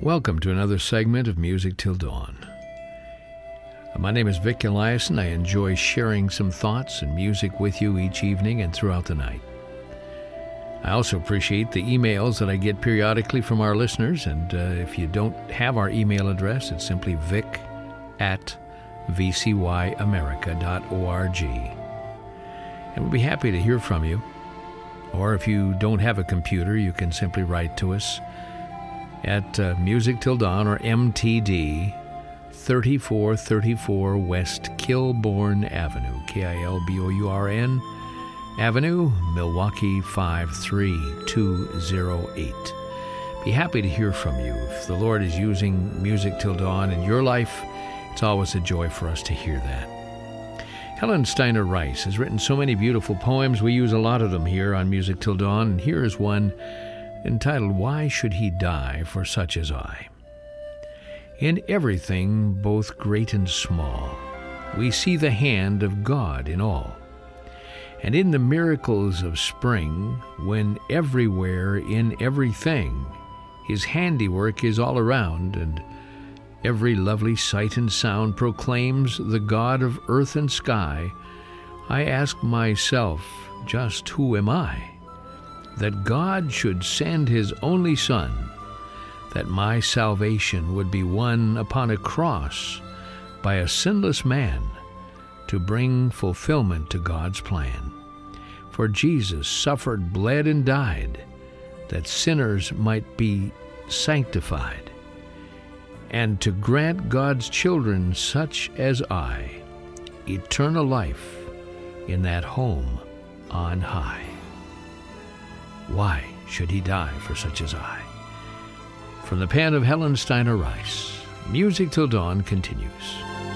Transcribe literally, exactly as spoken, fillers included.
Welcome to another segment of Music Till Dawn. My name is Vic Eliason. I enjoy sharing some thoughts and music with you each evening and throughout the night. I also appreciate the emails that I get periodically from our listeners, and uh, if you don't have our email address, it's simply vic at v c y america dot org. And we'll be happy to hear from you. Or if you don't have a computer, you can simply write to us at uh, Music Till Dawn, or M T D, thirty-four thirty-four West Kilbourn Avenue, K I L B O U R N Avenue, Milwaukee five three two zero eight. Be happy to hear from you. If the Lord is using Music Till Dawn in your life, it's always a joy for us to hear that. Helen Steiner Rice has written so many beautiful poems. We use a lot of them here on Music Till Dawn, and here is one entitled, Why Should He Die for Such as I? In everything, both great and small, we see the hand of God in all. And in the miracles of spring, when everywhere in everything His handiwork is all around, and every lovely sight and sound proclaims the God of earth and sky, I ask myself, just who am I, that God should send His only Son, that my salvation would be won upon a cross by a sinless man to bring fulfillment to God's plan. For Jesus suffered, bled, and died that sinners might be sanctified, and to grant God's children such as I eternal life in that home on high. Why should He die for such as I? From the pen of Helen Steiner Rice, Music Till Dawn continues.